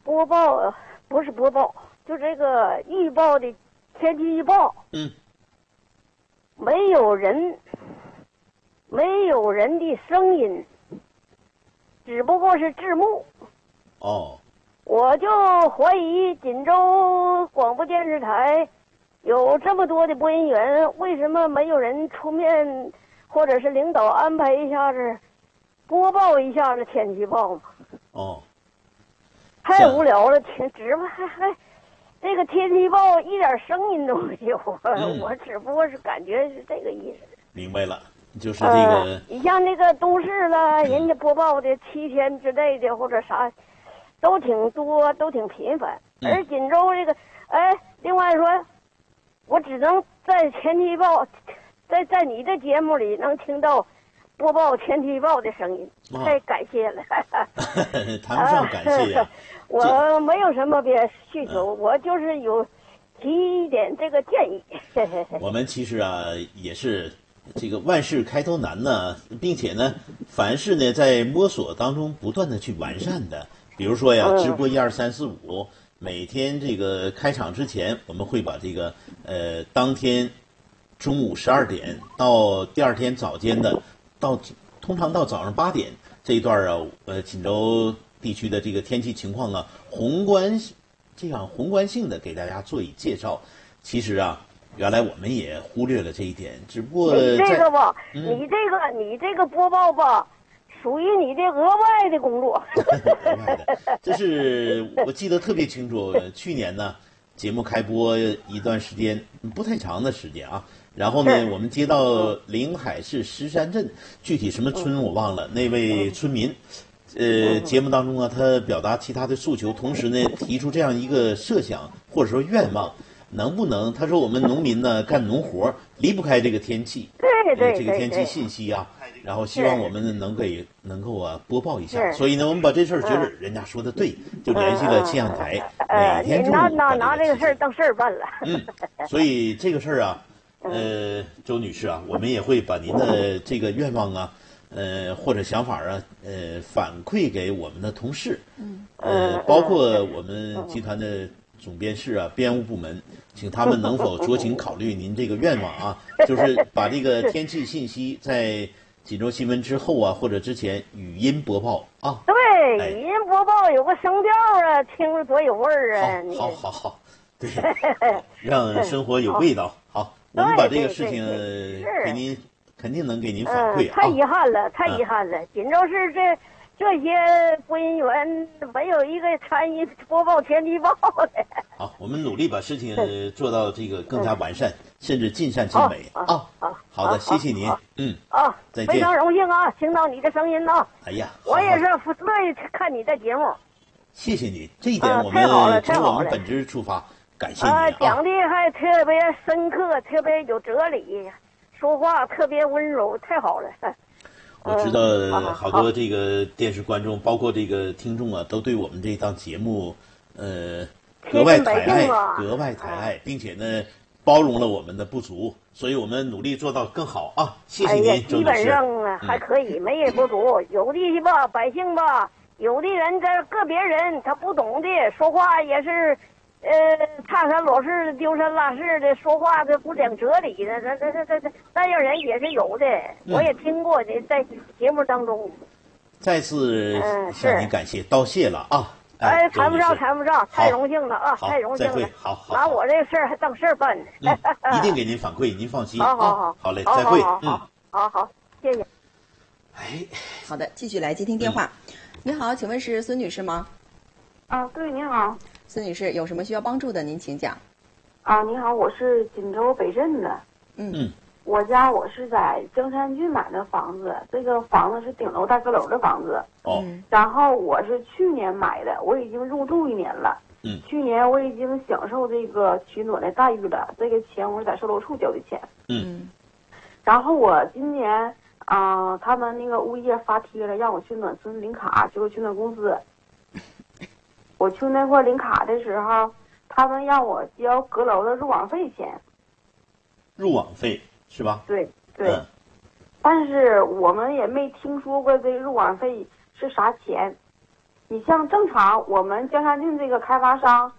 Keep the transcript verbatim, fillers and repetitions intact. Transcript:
播报不是播报，就这个预报的天气预报， 嗯， 没有人，没有人的声音，只不过是字幕。 哦， 我就怀疑锦州广播电视台有这么多的播音员，为什么没有人出面，或者是领导安排一下子播报一下子天气预报嘛？ 哦， 太无聊了，听只不还还这个天气预报一点声音都没有啊！ 嗯、 我只不过是感觉是这个意思。 明白了，就是这个。 呃、你像那个都市了，人家播报的七天之内的或者啥，都挺多，都挺频繁。 嗯、 而锦州这个，哎，另外说，我只能在天气预报，在在你的节目里能听到播报天气预报的声音， 哦、 太感谢了。 谈不上感谢呀、啊。 我没有什么别需求，嗯、我就是有提一点这个建议。 我们其实啊也是这个万事开头难呢，并且呢，凡事呢在摸索当中不断的去完善的。比如说呀，直播一二三四五，每天这个开场之前，我们会把这个呃当天中午十二点到第二天早间的到通常到早上八点这一段啊，呃锦州地区的这个天气情况啊，宏观这样宏观性的给大家做以介绍。其实啊，原来我们也忽略了这一点，只不过你这个吧， 嗯、 你这个你这个播报吧，属于你的额外的工作。 这是我记得特别清楚，去年呢，节目开播一段时间，不太长的时间啊。然后呢，我们接到临海市石山镇，具体什么村我忘了，那位村民。呃，节目当中啊，他表达其他的诉求，同时呢，提出这样一个设想或者说愿望，能不能？他说我们农民呢干农活离不开这个天气， 对对、 呃、这个天气信息啊，然后希望我们能给能够啊播报一下。所以呢，我们把这事儿觉得人家说的对，就联系了气象台，每天中午拿拿拿这个事儿当事儿办了。 嗯，所以这个事儿啊，呃，周女士啊，我们也会把您的这个愿望啊。呃，或者想法啊，呃，反馈给我们的同事， 嗯， 呃，包括我们集团的总编室啊、编务部门，请他们能否酌情考虑您这个愿望啊，就是把这个天气信息在锦州新闻之后啊，或者之前语音播报啊。 对， 哎、 语音播报有个声调啊，听着多有味儿啊！ 好，好，好，好，对，让生活有味道。好，我们把这个事情给您。肯定能给您反馈、 啊嗯！太遗憾了，太遗憾了！嗯、锦州市这这些播音员没有一个参与播报天气预报的。 好，我们努力把事情做到这个更加完善，嗯、甚至尽善尽美啊！ 好， 好，好的，谢谢您。嗯啊， 再见。 非常荣幸啊，听到你的声音呢。 哎呀， 我也是乐意看你的节目。 谢谢你，这一点我们从我们本质出发，感谢你啊！ 讲的还特别深刻，特别有哲理。说话特别温柔，太好了。 我知道好多这个电视观众，包括这个听众啊，都对我们这档节目，呃，格外抬爱，格外抬爱，并且呢，包容了我们的不足，所以我们努力做到更好啊！谢谢您，周女士。 基本上啊还可以，没也不足。有的吧，百姓吧，有的人这个别人他不懂的，说话也是。呃，踏三落四、丢三落四的说话，这不讲哲理的，这这这这这那样人也是有的， 嗯、 我也听过的，在节目当中。 再次向您感谢，道谢了啊！ 哎，谈不上，谈不上，太荣幸了啊，太荣幸了。 好，好， 拿我这个事儿还当事儿办呢。 嗯，一定给您反馈，您放心。 好好好， 好嘞，再会。 嗯，好好，谢谢。 哎， 好的，继续来接听电话。你好，请问是孙女士吗？ 啊，对，你好。 孙女士，有什么需要帮助的，您请讲。 啊，你好，我是锦州北镇的。 嗯嗯。 我家我是在江山郡买的房子，这个房子是顶楼带阁楼的房子。 哦。 然后我是去年买的，我已经入住一年了。 嗯。 去年我已经享受这个取暖的待遇了，这个钱我是在售楼处交的钱。 嗯。 然后我今年啊、呃，他们那个物业发贴了，让我去暖村领卡，就是取暖公司。我去那块领卡的时候，他们让我交阁楼的入网费钱。 入网费是吧？ 对对、 嗯。 但是我们也没听说过这入网费是啥钱。 你像正常我们江山郡这个开发商，